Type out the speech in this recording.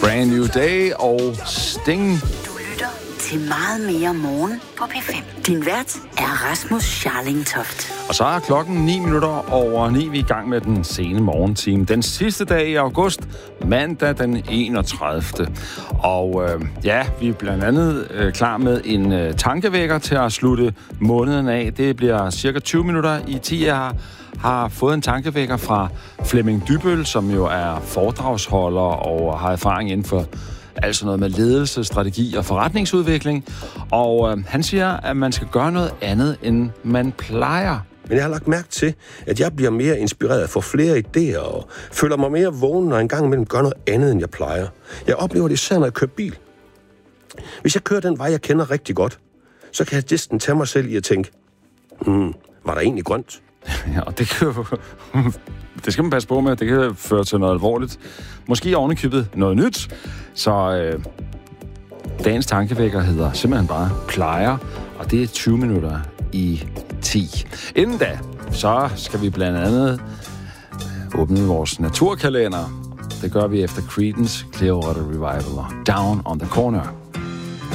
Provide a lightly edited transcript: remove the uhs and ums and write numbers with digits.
Brand New Day og Sting. Du lytter til Meget mere morgen på P5. Din vært er Rasmus Scharlingtoft. Og så er klokken 9:09. Vi er i gang med den sene morgentime. Den sidste dag i august, mandag den 31. Og vi er blandt andet klar med en tankevækker til at slutte måneden af. Det bliver cirka 20 minutter i 10. Jeg har fået en tankevækker fra Flemming Dybøl, som jo er foredragsholder og har erfaring inden for altså noget med ledelse, strategi og forretningsudvikling. Og han siger, at man skal gøre noget andet, end man plejer. Men jeg har lagt mærke til, at jeg bliver mere inspireret, får flere idéer og føler mig mere vågen, når en gang imellem gør noget andet, end jeg plejer. Jeg oplever det især, når jeg kører bil. Hvis jeg kører den vej, jeg kender rigtig godt, så kan jeg næsten tage mig selv i at tænke, var der egentlig grønt? Ja, og det kan jo... Det skal man passe på med. Det kan føre til noget alvorligt. Måske ovenikøbet noget nyt. Så dagens tankevækker hedder simpelthen bare plejer. Og det er 20 minutter i 10. Inden da, så skal vi blandt andet åbne vores naturkalender. Det gør vi efter Creedence Clearwater Revival og Down on the Corner.